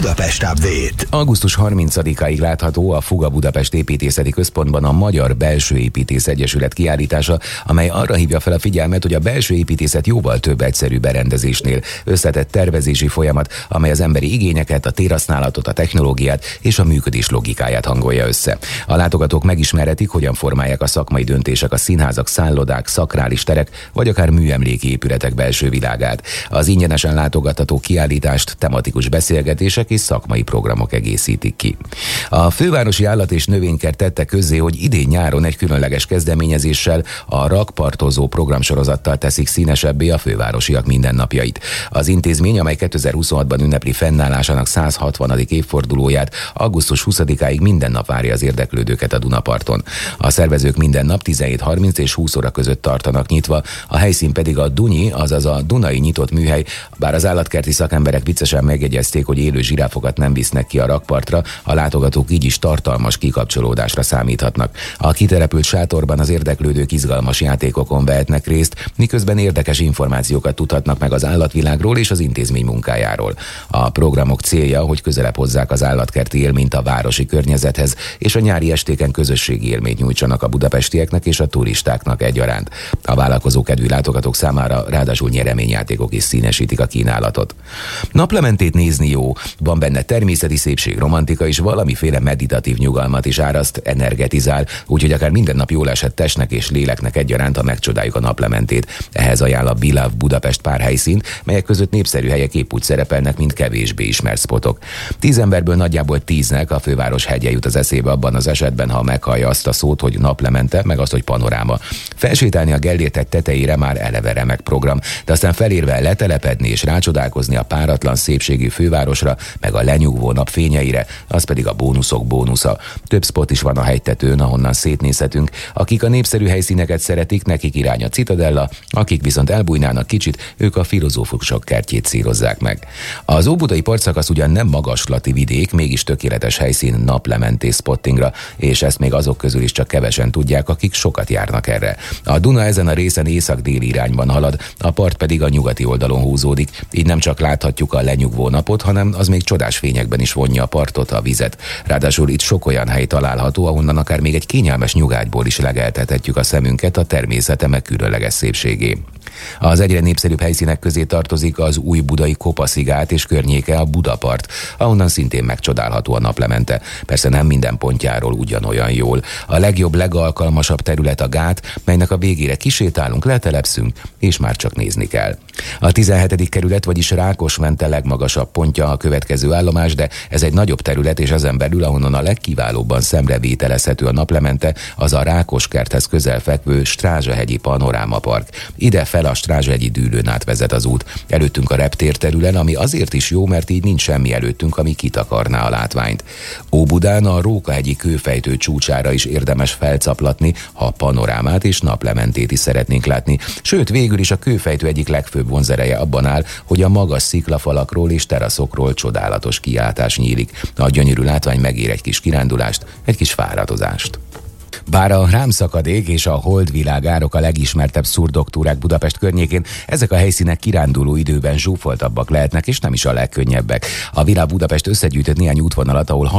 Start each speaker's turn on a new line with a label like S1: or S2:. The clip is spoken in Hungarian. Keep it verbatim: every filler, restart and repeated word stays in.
S1: Budapest Update.
S2: augusztus harmincadikáig látható a Fuga Budapest Építészeti Központban a Magyar Belső Építész Egyesület kiállítása, amely arra hívja fel a figyelmet, hogy a belső építészet jóval több egyszerű berendezésnél összetett tervezési folyamat, amely az emberi igényeket, a térhasználatot, a technológiát és a működés logikáját hangolja össze. A látogatók megismerhetik, hogyan formálják a szakmai döntések a színházak, szállodák, szakrális terek vagy akár műemléki épületek belső világát. Az ingyenesen látogatható kiállítást tematikus beszélgetések és szakmai programok egészítik ki. A Fővárosi Állat- és Növénykert tette közzé, hogy idén nyáron egy különleges kezdeményezéssel, a rakpartozó programsorozattal teszik színesebbé a fővárosiak mindennapjait. Az intézmény, amely kétezer-huszonhatban ünnepli fennállásának száz hatvanadik évfordulóját, augusztus huszadikáig minden nap várja az érdeklődőket a Dunaparton. A szervezők minden nap tizenhét harminc és húsz óra között tartanak nyitva, a helyszín pedig a Dunyi, azaz a Dunai nyitott műhely, bár az állatkerti szakemberek viccesen megjegyezték, hogy élő zsiráfokat nem visznek ki a rakpartra, a látogatók így is tartalmas kikapcsolódásra számíthatnak. A kiterepült sátorban az érdeklődők izgalmas játékokon vehetnek részt, miközben érdekes információkat tudhatnak meg az állatvilágról és az intézmény munkájáról. A programok célja, hogy közelebb hozzák az állatkerti élményt a városi környezethez, és a nyári estéken közösségi élményt nyújtsanak a budapestieknek és a turistáknak egyaránt. A vállalkozókedvű látogatók számára ráadásul nyereményjátékok is színesítik a kínálatot. Naplementét nézni jó, van benne természeti szépség, romantika és valamiféle meditatív nyugalmat is áraszt, energetizál, úgyhogy akár minden nap jól esett testnek és léleknek egyaránt, ha megcsodáljuk a naplementét. Ehhez ajánl a Beloved Budapest pár helyszínt, melyek között népszerű helyek épp úgy szerepelnek, mint kevésbé ismert szpotok. Tíz emberből nagyjából tíznek a főváros hegye jut az eszébe abban az esetben, ha meghallja azt a szót, hogy naplemente, meg azt, hogy panoráma. Felsétálni a Gellértek tetejére már eleve remek program, de aztán felérve letelepedni és rácsodálkozni a páratlan szépségű fővárosra, meg a lenyugvó nap fényeire, az pedig a bónuszok bónusza. Több spot is van a hegytetőn, ahonnan szétnézhetünk. Akik a népszerű helyszíneket szeretik, nekik irány a Citadella, akik viszont elbújnának kicsit, ők a filozófusok kertjét szírozzák meg. Az óbudai partszakasz ugyan nem magaslati vidék, mégis tökéletes helyszín naplementés spottingra, és ezt még azok közül is csak kevesen tudják, akik sokat járnak erre. A Duna ezen a részen észak-déli irányban halad, a part pedig a nyugati oldalon húzódik, így nem csak láthatjuk a lenyugvó napot, hanem az még csodás fényekben is vonja a partot, a vizet. Ráadásul itt sok olyan hely található, ahonnan akár még egy kényelmes nyugágyból is legeltethetjük a szemünket a természete meg különleges szépségé. Az egyre népszerűbb helyszínek közé tartozik az új budai Kopaszigát és környéke, a Budapart, ahonnan szintén megcsodálható a naplemente. Persze nem minden pontjáról ugyanolyan jól. A legjobb, legalkalmasabb terület a gát, melynek a végére kisétálunk, letelepszünk, és már csak nézni kell. A tizenhetedik kerület, vagyis Rákosmente legmagasabb pontja a következő állomás, de ez egy nagyobb terület, és ezen belül, ahonnan a legkiválóbban szemrevételezhető a naplemente, az a Rákoskerthez közel fekvő Strázsahegyi Panorámapark. Ide fel a Strázsahegyi dűlőn át vezet az út. Előttünk a reptérterülen, ami azért is jó, mert így nincs semmi előttünk, ami kitakarná a látványt. Óbudán a Rókahegyi kőfejtő csúcsára is érdemes felcaplatni, ha panorámát és naplementét is szeretnénk látni. Sőt, végül is a kőfejtő egyik legfőbb vonzereje abban áll, hogy a magas sziklafalakról és teraszokról csodálatos kilátás nyílik. A gyönyörű látvány megér egy kis kirándulást, egy kis fáradozást. Bár a rámszakadék és a holdvilágárok a legismertebb szurdoktúrák Budapest környékén, ezek a helyszínek kiránduló időben zsúfoltabbak lehetnek, és nem is a legkönnyebbek. A Világ Budapest összegyűjtött néhány útvonalat, ahol